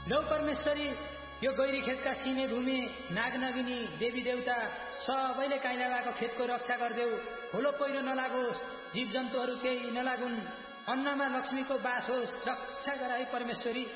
लौ परमेश्वरी, यो गैरी खेतका सिमे भूमि, नागनगिनी, देवी देवता सबैले काइला भएको खेतको रक्षा गर्देऊ। खोलो पहिरो नलागोस्, जीव जन्तुहरू केही नलागुन्, अन्नमा लक्ष्मीको बास होस्, रक्षा गराई परमेश्वरी।